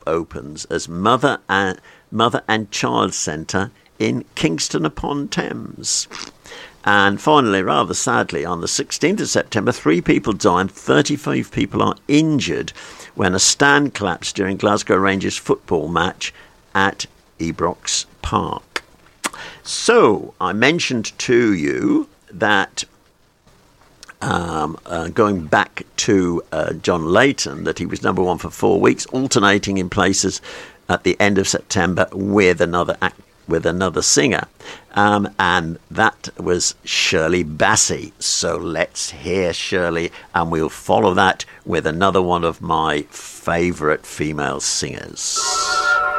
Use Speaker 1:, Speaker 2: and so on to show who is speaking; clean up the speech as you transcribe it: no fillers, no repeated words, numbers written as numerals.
Speaker 1: opens as Mother and Child Centre in Kingston upon Thames. And finally, rather sadly, on the 16th of September, 3 people die and 35 people are injured when a stand collapsed during Glasgow Rangers football match at Ibrox Park. So, I mentioned to you that going back to John Layton, that he was number 1 for 4 weeks, alternating in places at the end of September with another singer. And that was Shirley Bassey. So let's hear Shirley, and we'll follow that with another one of my favourite female singers.